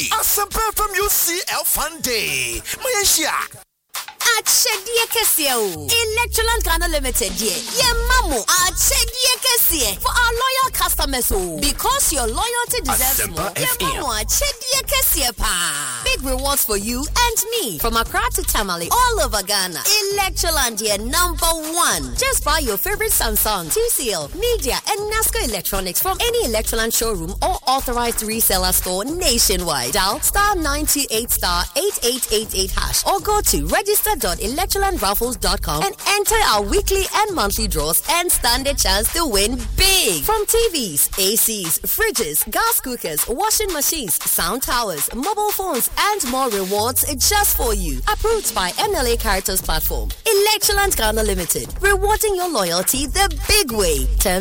Hey, Asempa from UCL Fun Day. Malaysia. Achedie Kesia o. Electroland Ghana Limited ye. Ye mamu. Achedie Kesia. For our loyal customers o. Because your loyalty deserves more. Ye mamu Achedie Kesia pa. Big rewards for you and me. From Accra to Tamale, all over Ghana. Electroland ye #1. Just buy your favorite Samsung, TCL, Media, and NASCO Electronics from any Electroland showroom or authorized reseller store nationwide. Dial *98*8888# or go to register.electrolandraffles.com and enter our weekly and monthly draws and stand a chance to win big. From TVs, ACs, fridges, gas cookers, washing machines, sound towers, mobile phones, and more rewards just for you. Approved by NLA Caritas Platform. Electroland Ghana Limited. Rewarding your loyalty the big way. Terms